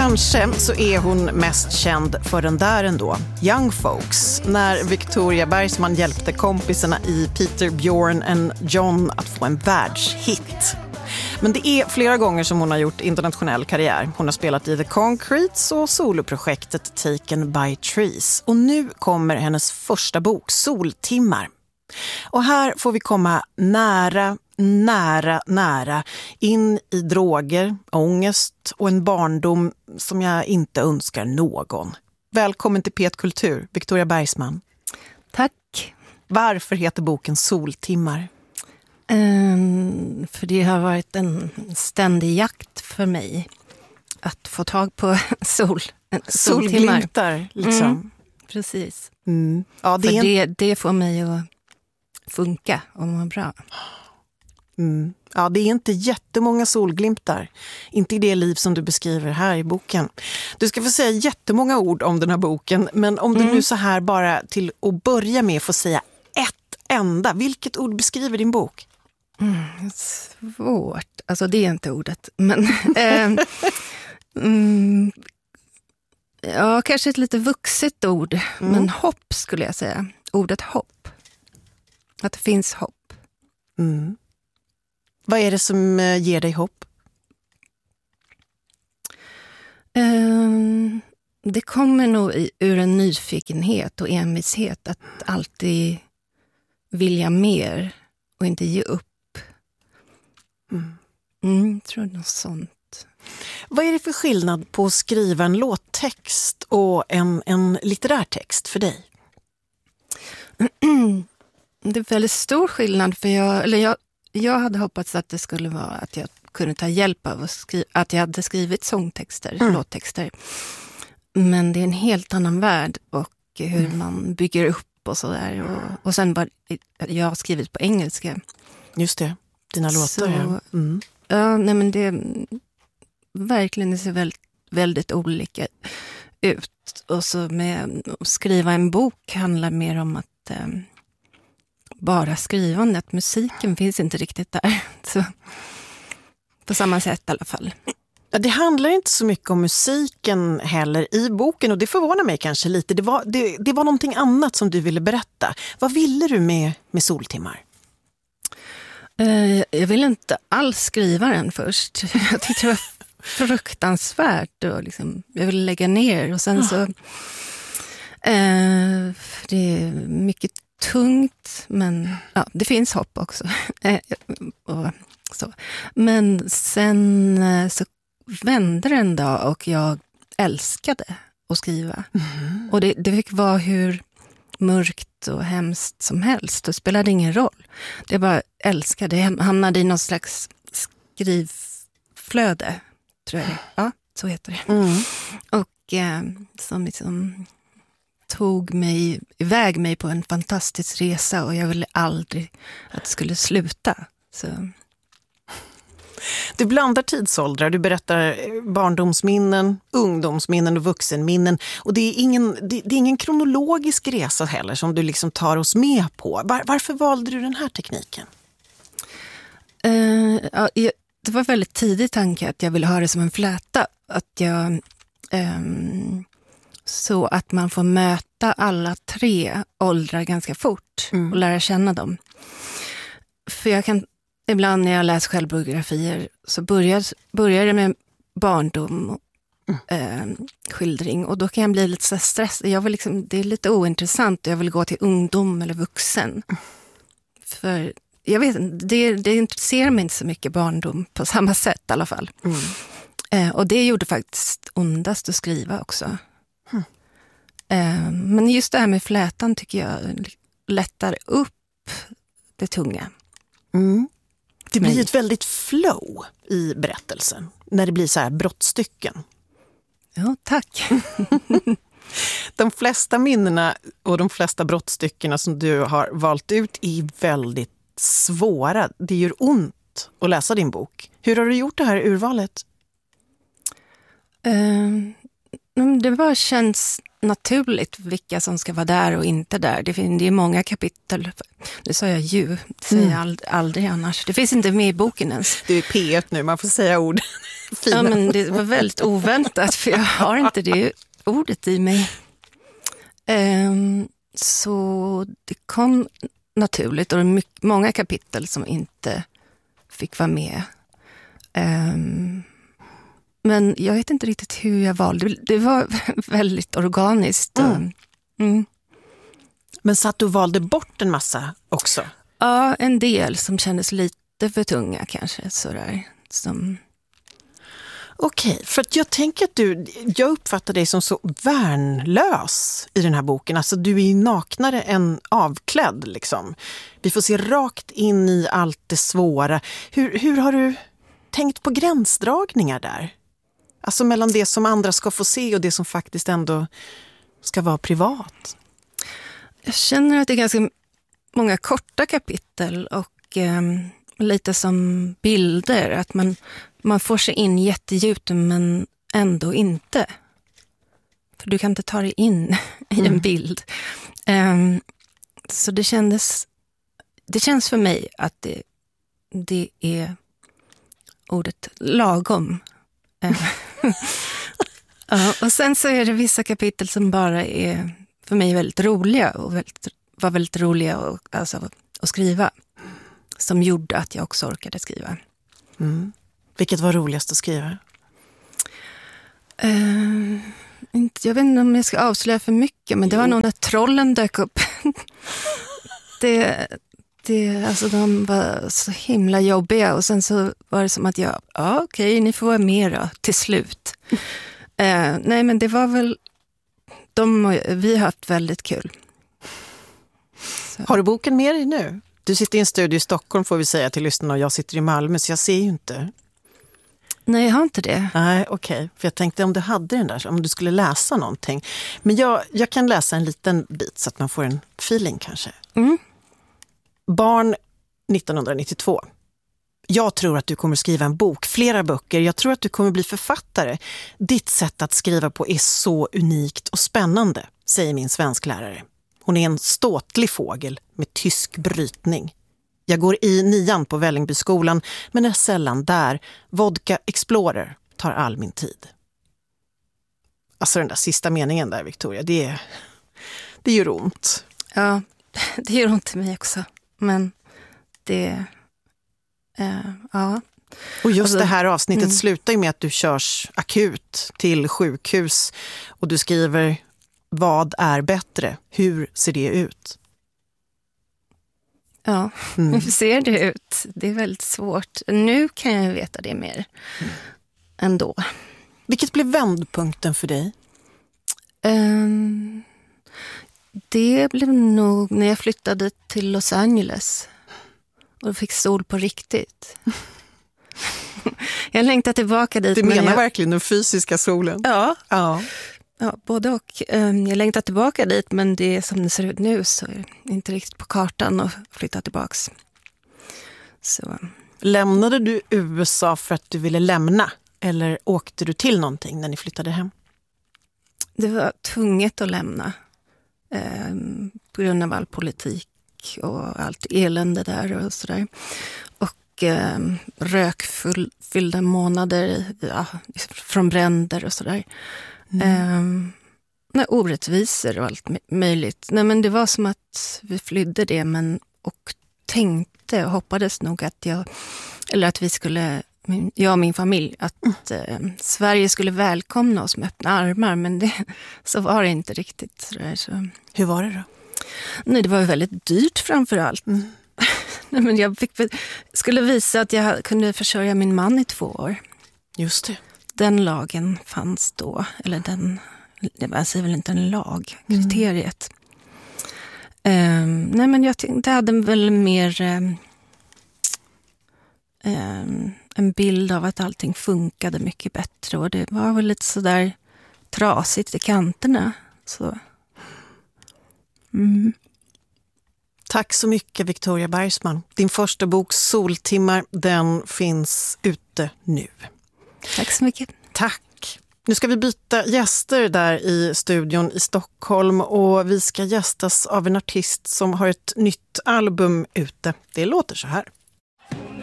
Kanske så är hon mest känd för den där ändå, Young Folks, när Victoria Bergsman hjälpte kompisarna i Peter, Björn and John att få en världshit. Men det är flera gånger som hon har gjort internationell karriär. Hon har spelat i The Concretes och soloprojektet Taken by Trees. Och nu kommer hennes första bok, Soltimmar. Och här får vi komma nära in i droger, ångest och en barndom som jag inte önskar någon. Välkommen till Petkultur, Victoria Bergsman. Tack. Varför heter boken Soltimmar? För det har varit en ständig jakt för mig att få tag på solglimtar liksom. Precis. Ja, det får mig att funka och må bra. Ja, det är inte jättemånga solglimtar. Inte i det liv som du beskriver här i boken. Du ska få säga jättemånga ord om den här boken, men om du nu så här bara till att börja med får säga ett enda. Vilket ord beskriver din bok? Svårt. Alltså det är inte ordet. Men ja, kanske ett lite vuxet ord. Men hopp skulle jag säga. Ordet hopp. Att det finns hopp. Vad är det som ger dig hopp? Det kommer nog ur en nyfikenhet och envishet att alltid vilja mer och inte ge upp. Tror något sånt. Vad är det för skillnad på att skriva en låttext och en litterär text för dig? Det är väldigt stor skillnad, för jag hade hoppats att det skulle vara att jag kunde ta hjälp av att jag hade skrivit sångtexter, låttexter. Men det är en helt annan värld och hur man bygger upp och sådär. Och sen var jag har skrivit på engelska. Just det, dina låtar. Ja, nej men det verkligen det ser väldigt, väldigt olika ut. Och så med att skriva en bok handlar mer om att bara skrivandet, musiken finns inte riktigt där. Så, på samma sätt i alla fall. Ja, det handlar inte så mycket om musiken heller i boken, och det förvånar mig kanske lite. Det var någonting annat som du ville berätta. Vad ville du med Soltimmar? Jag ville inte alls skriva den först. Jag tyckte det var fruktansvärt och liksom, jag ville lägga ner. Och sen så det är mycket tungt, men ja, det finns hopp också. Och så. Men sen så vände det en dag och jag älskade att skriva. Och det fick vara hur mörkt och hemskt som helst. Det spelade ingen roll. Det bara älskade. Jag hamnade i någon slags skrivflöde, tror jag. Ja, så heter det. Och som liksom tog iväg mig på en fantastisk resa, och jag ville aldrig att det skulle sluta. Så. Du blandar tidsåldrar, du berättar barndomsminnen, ungdomsminnen och vuxenminnen. Och det är ingen kronologisk resa heller som du liksom tar oss med på. Varför valde du den här tekniken? Det var väldigt tidig tanke att jag ville ha det som en fläta. Att jag... så att man får möta alla tre åldrar ganska fort och lära känna dem. För jag kan ibland när jag läser självbiografier så börjar det med barndom skildring, och då kan jag bli lite så stressad. Det är lite ointressant och jag vill gå till ungdom eller vuxen. För jag vet inte, det intresserar mig inte så mycket barndom på samma sätt i alla fall. Och det gjorde faktiskt ondast att skriva också. Men just det här med flätan tycker jag lättar upp det tunga. Det blir ett väldigt flow i berättelsen när det blir så här brottstycken. Ja, tack. De flesta minnena och de flesta brottstyckena som du har valt ut är väldigt svåra. Det gör ont att läsa din bok. Hur har du gjort det här urvalet? Det bara känns naturligt vilka som ska vara där och inte där. Det är många kapitel. Det sa jag ju. Det säger jag aldrig annars. Det finns inte med i boken ens. Det är P1 nu, man får säga ord. Fina. Ja, men det var väldigt oväntat för jag har inte det ordet i mig. Så det kom naturligt och många kapitel som inte fick vara med. Men jag vet inte riktigt hur jag valde. Det var väldigt organiskt. Men så att du valde bort en massa också? Ja, en del som kändes lite för tunga kanske. Sådär. Okej, för att jag tänker att jag uppfattar dig som så värnlös i den här boken. Alltså du är naknare än avklädd liksom. Vi får se rakt in i allt det svåra. Hur har du tänkt på gränsdragningar där? Alltså mellan det som andra ska få se och det som faktiskt ändå ska vara privat. Jag känner att det är ganska många korta kapitel och lite som bilder. Att man får sig in jättedjupt men ändå inte. För du kan inte ta dig in i en bild. Så det känns för mig att det är ordet lagom. Ja, och sen så är det vissa kapitel som bara är för mig väldigt roliga och var väldigt roliga att skriva. Som gjorde att jag också orkade skriva. Vilket var roligast att skriva? Jag vet inte om jag ska avslöja för mycket, men det var nog när trollen dök upp. Alltså de var så himla jobbiga och sen så var det som att okej, ni får vara med då, till slut. Nej, men det var väl vi har haft väldigt kul. Så. Har du boken med dig nu? Du sitter i en studio i Stockholm får vi säga till lyssnarna och jag sitter i Malmö så jag ser ju inte. Nej, jag har inte det. Nej, okej. För jag tänkte om du hade den där, om du skulle läsa någonting. Men jag kan läsa en liten bit så att man får en feeling kanske. Barn 1992. Jag tror att du kommer skriva en bok, flera böcker. Jag tror att du kommer bli författare. Ditt sätt att skriva på är så unikt och spännande, säger min svensklärare. Hon är en ståtlig fågel med tysk brytning. Jag går i 9:an på Vällingbyskolan men är sällan där. Vodka Explorer tar all min tid. Alltså den där sista meningen där, Victoria, det gör ont. Ja, det gör ont i mig också. Men det... ja. Och just det här avsnittet slutar ju med att du körs akut till sjukhus och du skriver: vad är bättre? Hur ser det ut? Ja, hur ser det ut? Det är väldigt svårt. Nu kan jag veta det mer ändå. Vilket blev vändpunkten för dig? Det blev nog när jag flyttade till Los Angeles och fick sol på riktigt. Jag längtar tillbaka dit. Du menar verkligen den fysiska solen? Ja, både och. Jag längtar tillbaka dit, men det som det ser ut nu så är det inte riktigt på kartan att flytta tillbaks. Så. Lämnade du USA för att du ville lämna? Eller åkte du till någonting när ni flyttade hem? Det var tvunget att lämna på grund av all politik och allt elände där och sådär. Och rökfyllda månader från bränder och sådär. Orättvisor och allt möjligt. Nej, men det var som att vi flydde det och tänkte och hoppades nog att vi skulle, jag och min familj, att Sverige skulle välkomna oss med öppna armar, men så var det inte riktigt. Så. Hur var det då? Nej, det var väldigt dyrt framför allt. Nej, men jag skulle visa att jag kunde försörja min man i 2 år. Just det. Den lagen fanns då, eller det var väl inte en lag, kriteriet. Nej, men jag tänkte, jag hade väl mer en bild av att allting funkade mycket bättre och det var väl lite sådär trasigt i kanterna. Så. Tack så mycket, Victoria Bergsman. Din första bok Soltimmar, den finns ute nu. Tack så mycket. Tack. Nu ska vi byta gäster där i studion i Stockholm och vi ska gästas av en artist som har ett nytt album ute. Det låter så här.